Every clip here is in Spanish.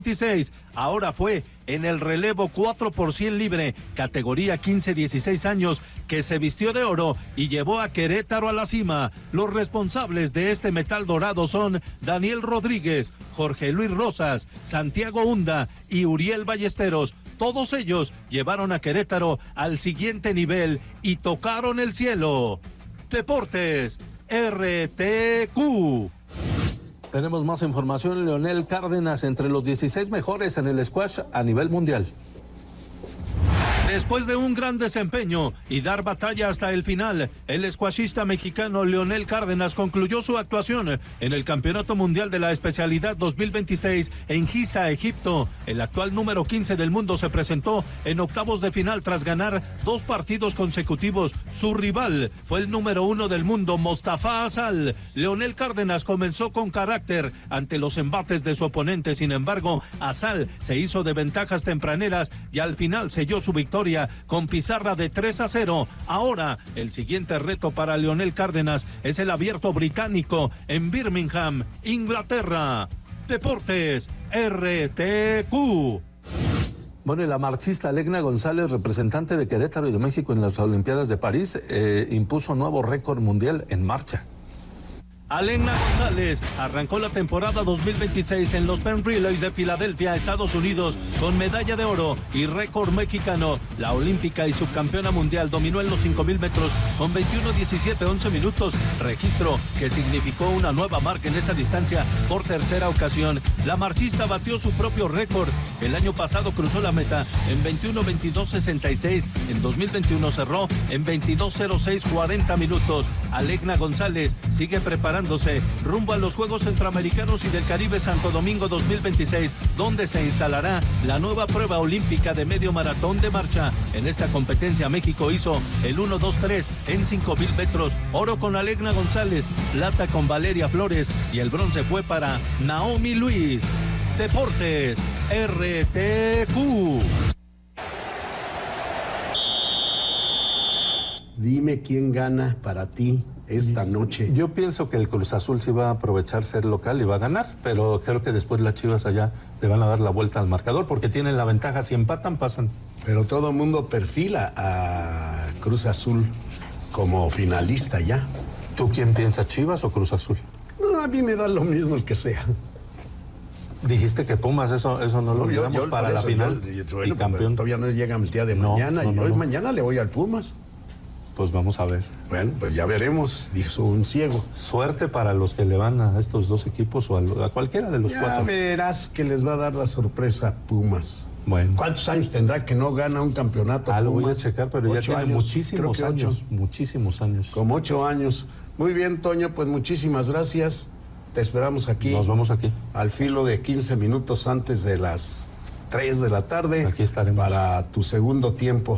26. Ahora fue en el relevo 4 por 100 libre, categoría 15-16 años, que se vistió de oro y llevó a Querétaro a la cima. Los responsables de este metal dorado son Daniel Rodríguez, Jorge Luis Rosas, Santiago Hunda y Uriel Ballesteros. Todos ellos llevaron a Querétaro al siguiente nivel y tocaron el cielo. Deportes RTQ. Tenemos más información. Leonel Cárdenas entre los 16 mejores en el squash a nivel mundial. Después de un gran desempeño y dar batalla hasta el final, el squashista mexicano Leonel Cárdenas concluyó su actuación en el Campeonato Mundial de la Especialidad 2026 en Giza, Egipto. El actual número 15 del mundo se presentó en octavos de final tras ganar 2 partidos consecutivos. Su rival fue el número 1 del mundo, Mostafa Asal. Leonel Cárdenas comenzó con carácter ante los embates de su oponente. Sin embargo, Asal se hizo de ventajas tempraneras y al final selló su victoria con pizarra de 3-0. Ahora, el siguiente reto para Leonel Cárdenas es el Abierto Británico en Birmingham, Inglaterra. Deportes RTQ. Bueno, y la marchista Alegna González, representante de Querétaro y de México en las Olimpiadas de París, impuso nuevo récord mundial en marcha. Alegna González arrancó la temporada 2026 en los Penn Relays de Filadelfia, Estados Unidos, con medalla de oro y récord mexicano. La olímpica y subcampeona mundial dominó en los 5,000 metros con 21:17:11 minutos, registro que significó una nueva marca en esa distancia por tercera ocasión. La marchista batió su propio récord. El año pasado cruzó la meta en 21:22:66. En 2021 cerró en 22:06:40 minutos. Alegna González sigue preparándose rumbo a los Juegos Centroamericanos y del Caribe Santo Domingo 2026, donde se instalará la nueva prueba olímpica de medio maratón de marcha. En esta competencia México hizo el 1-2-3 en 5,000 metros, oro con Alegna González, plata con Valeria Flores y el bronce fue para Naomi Luis. Deportes RTQ. Dime quién gana para ti esta noche. Yo pienso que el Cruz Azul sí va a aprovechar ser local y va a ganar, pero creo que después las Chivas allá le van a dar la vuelta al marcador porque tienen la ventaja. Si empatan, pasan. Pero todo el mundo perfila a Cruz Azul como finalista ya. ¿Tú quién piensas, Chivas o Cruz Azul? No, a mí me da lo mismo el que sea. Dijiste que Pumas, eso no lo olvidamos para la final y campeón. Todavía no llega el día de mañana. Y hoy mañana le voy al Pumas. Pues vamos a ver. Bueno, pues ya veremos, dijo un ciego. Suerte para los que le van a estos dos equipos o a cualquiera de los cuatro. Ya verás que les va a dar la sorpresa a Pumas. Bueno. ¿Cuántos años tendrá que no gana un campeonato Pumas? Lo voy a checar, pero ya tiene muchísimos años. Muchísimos años. Como 8 años. Muy bien, Toño, pues muchísimas gracias. Te esperamos aquí. Nos vemos aquí. Al filo de 15 minutos antes de las 3 de la tarde. Aquí estaremos. Para tu segundo tiempo.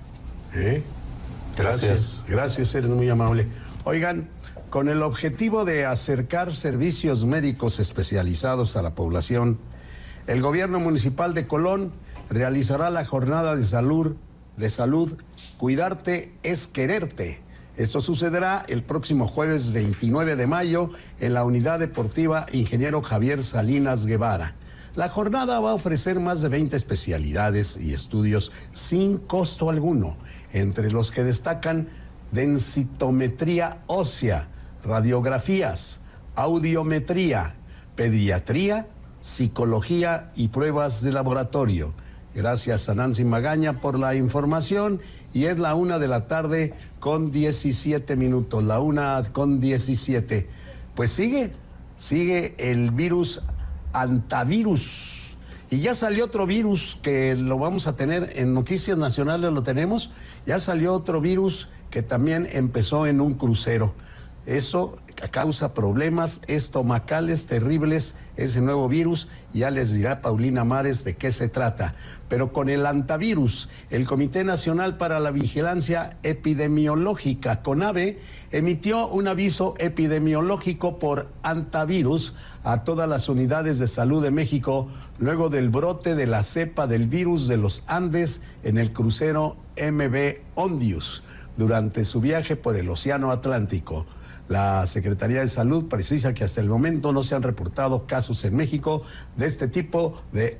Gracias, eres muy amable. Oigan, con el objetivo de acercar servicios médicos especializados a la población, el gobierno municipal de Colón realizará la jornada de salud Cuidarte es Quererte. Esto sucederá el próximo jueves 29 de mayo en la Unidad Deportiva Ingeniero Javier Salinas Guevara. La jornada va a ofrecer más de 20 especialidades y estudios sin costo alguno, entre los que destacan densitometría ósea, radiografías, audiometría, pediatría, psicología y pruebas de laboratorio. Gracias a Nancy Magaña por la información y es la 1:17 p.m. La 1:17 p.m. Pues sigue el virus antivirus. Y ya salió otro virus que lo vamos a tener en Noticias Nacionales, lo tenemos. Ya salió otro virus que también empezó en un crucero. Eso causa problemas estomacales terribles, ese nuevo virus. Ya les dirá Paulina Mares de qué se trata. Pero con el antivirus, el Comité Nacional para la Vigilancia Epidemiológica, CONAVE, emitió un aviso epidemiológico por antivirus a todas las unidades de salud de México luego del brote de la cepa del virus de los Andes en el crucero MV Ondius durante su viaje por el Océano Atlántico. La Secretaría de Salud precisa que hasta el momento no se han reportado casos en México de este tipo de